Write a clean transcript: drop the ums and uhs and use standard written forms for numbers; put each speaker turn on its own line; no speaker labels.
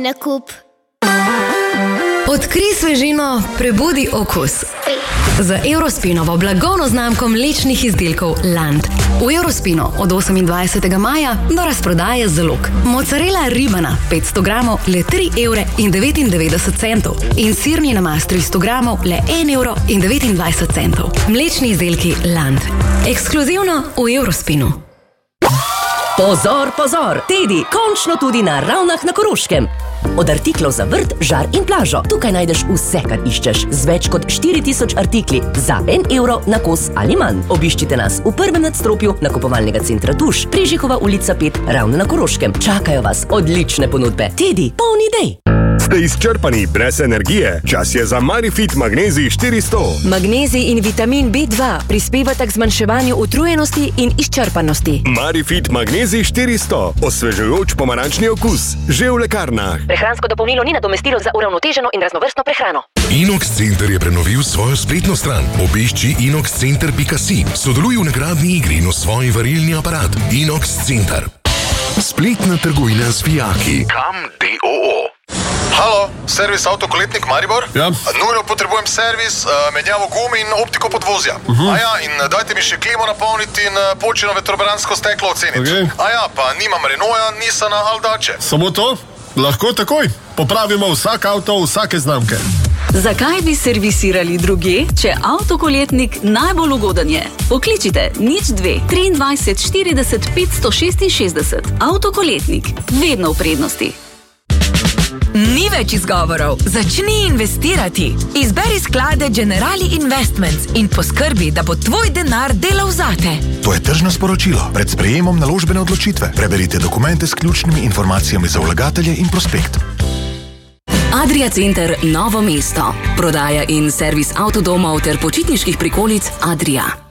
nakup.
Odkrij svežino, prebudi okus. Z Eurospinovo blagovno znamko mlečnih izdelkov Land. V Eurospinu od 28. maja do razprodaje zalog. Mozzarella ribana 500 gramov le 3,99 € in sirni namaz 300 gramov le 1,29 €. Mlečni izdelki Land. Ekskluzivno v Eurospinu.
Pozor, pozor! Tedi, končno tudi na Ravnah na Koroškem. Od artiklov za vrt, žar in plažo. Tukaj najdeš vse, kar iščeš. Z več kot 4000 artikli za 1 € na kos ali manj. Obiščite nas v prvem nadstropju nakupovalnega centra Tuš, Prižihova ulica 5, Ravne na Koroškem. Čakajo vas odlične ponudbe. Tedi, polni idej!
Ste izčrpani brez energije? Čas je za Marifit Magnezij 400.
Magnezij in vitamin B2 prispevata k zmanjševanju utrujenosti in izčrpanosti.
Marifit Magnezij 400. Osvežujoč pomarančni okus. Že v lekarnah.
Prehransko dopolnilo ni nadomestilo za uravnoteženo in raznovrstno prehrano.
Inox Center je prenovil svojo spletno stran. Obišči inoxcenter.si. Sodeluj v nagradni igri in osvoji varilni aparat. Inox Center. Spletna trgovina z vijaki.
Kam DOO? Halo, servis Avtokoletnik Maribor?
Ja.
Nujno potrebujem servis, menjavo gum in optiko podvozja. Aja, in dajte mi še klimo napolniti in počino vetrobransko steklo oceniti.
Okay.
Aja, pa nimam Renaulta, Nissana ali Dače.
Samo to? Lahko takoj. Popravimo vsak avto vsake znamke.
Zakaj bi servisirali druge, če Avtokoletnik najbolj ugoden je? Pokličite 02 23 40 566. Avtokoletnik, vedno v prednosti.
Ni več izgovorov. Začni investirati. Izberi sklade Generali Investments in poskrbi, da bo tvoj denar delal zate.
To je tržno sporočilo. Pred sprejemom naložbene odločitve. Preberite dokumente s ključnimi informacijami za vlagatelje in prospekt.
Adria Center Novo mesto. Prodaja in servis avtodomov ter počitniških prikolic Adria.